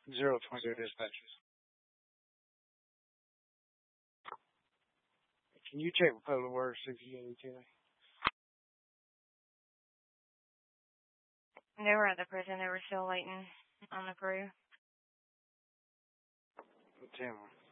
022 dispatches. Can you check with Polar Works if you get anything? They were at the prison. They were still waiting on the crew. Tell them.